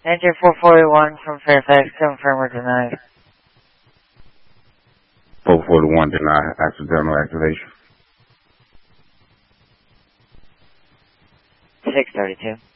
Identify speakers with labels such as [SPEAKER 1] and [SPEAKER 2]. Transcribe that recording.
[SPEAKER 1] Enter 441 from Fairfax, confirm or deny.
[SPEAKER 2] 441 deny accidental activation.
[SPEAKER 1] 632.